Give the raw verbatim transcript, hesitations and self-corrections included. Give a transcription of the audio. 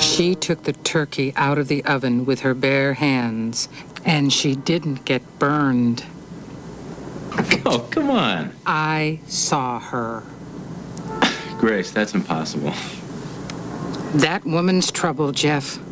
She took the turkey out of the oven with her bare hands, and she didn't get burned. Oh, come on. I saw her. Grace, that's impossible. That woman's trouble, Jeff.